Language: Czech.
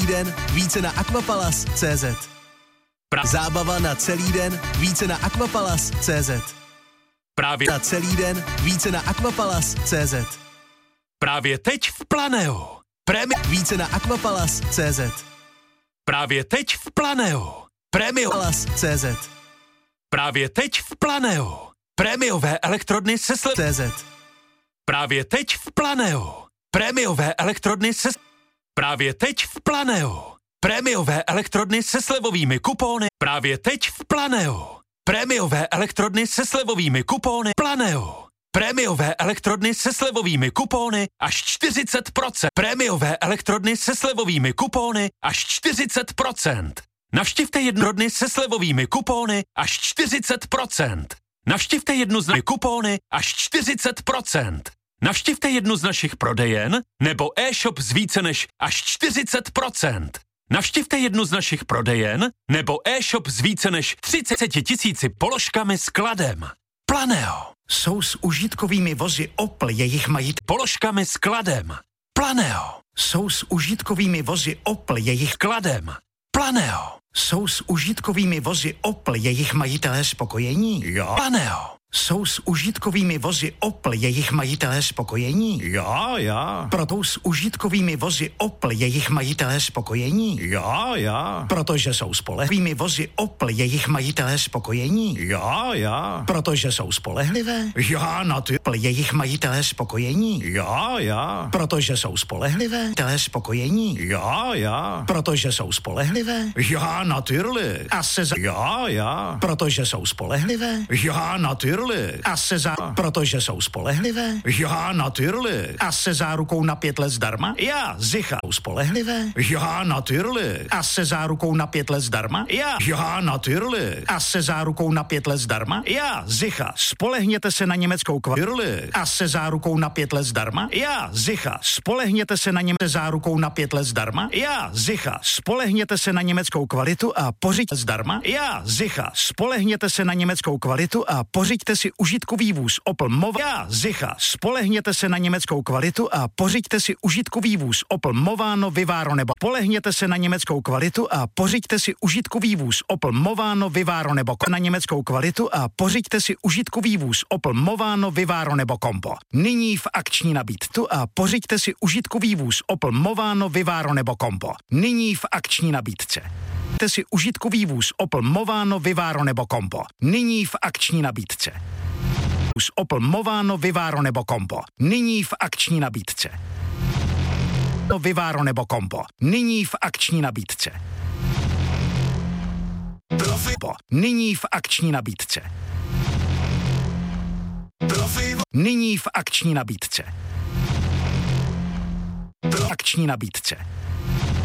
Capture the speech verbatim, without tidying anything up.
celý den, více na aquapalace tečka cé zet. Pra- Zábava na celý den, více na aquapalace tečka cé zet. Právě na celý den, více na aquapalace tečka cé zet. Právě teď v Planeu. Prémi více na aquapalace tečka cé zet. Právě teď v Planeu. Prémiopalace tečka cé zet. Právě teď v Planeu. Prémiové elektrodny se slev... cé zet. Právě teď v Planeu. Prémiové elektrodny se... Právě teď v Planeu. Prémiové elektrodny se slevovými kupóny. Právě teď v Planeu. Prémiové elektrodny se slevovými kupóny. Planeu. Prémiové elektrodny se slevovými kupóny až čtyřicet procent. Prémiové elektrodny se slevovými kupóny až čtyřicet procent. Navštivte jednorodny se slevovými kupóny až čtyřicet procent. Navštivte jednu z našich kupóny až čtyřicet procent. Navštivte jednu z našich prodejen nebo e-shop z více než až čtyřicet procent. Navštivte jednu z našich prodejen nebo e-shop s více než třiceti tisíci položkami s kladem. Planeo. Jsou s užitkovými vozy Opel jejich majit. Položkami s kladem. Planeo. Jsou s užitkovými vozy Opel jejich Kladem. Planeo. Jsou s užitkovými vozy Opel jejich majitelé spokojení? Jo. Planeo. Jsou s užitkovými vozy Opel jejich majitelé spokojení? Jo, jo. Proto s užitkovými vozy Opel jejich majitelé spokojení? Jo, jo. Protože jsou spolehlivými vozy Opel jejich majitelé spokojení? Jo, jo. Protože jsou spolehlivé? Jo, na ty. Opel jejich majitelé spokojení? Jo, jo. Protože jsou spolehlivé? Majitelé spokojení? Jo, jo. Protože jsou spolehlivé? Jo, naturally. A se za... Jo, jo. Protože jsou spolehlivé? Jo, naturally. A se za... Protože jsou spolehlivé? Jo, naturally. A se zárukou na pět let zdarma? Ja, sicher. Jsou spolehlivé? Jo, naturally. A se zárukou na pět let zdarma? Ja, jo, naturally. A se zárukou na pět let zdarma? Ja, sicher. Spolehněte se na německou kvalitu. Naturally. A se zárukou na pět let zdarma? Ja, sicher. Spolehněte se na německou zárukou na pět let zdarma? Ja, sicher. Spolehněte se na německou kvalitu a pořiďte zdarma? Ja, sicher. Spolehněte se na německou kvalitu a pořiďte si užitkový vůz Opel Movano. Ja, sicher. Spolehněte se na německou kvalitu a pořiďte si užitkový vůz Opel Movano Vivaro nebo spolehněte se na německou kvalitu a pořiďte si užitkový vůz Opel Movano Vivaro nebo na německou kvalitu a pořiďte si užitkový vůz Opel Movano Vivaro nebo Combo. Nyní v akční nabídce a pořiďte si užitkový vůz Opel Movano Vivaro nebo Combo. Nyní v akční nabídce. Pořiďte si užitkový vůz Opel Movano Vivaro nebo Combo. Nyní v akční nabídce. Vůz Opel Movano Vivaro nebo Combo. Nyní v akční nabídce. Vivaro nebo Combo. Nyní v akční nabídce. Profi. Nyní v akční nabídce. Profi. Nyní v akční nabídce. Akční nabídce.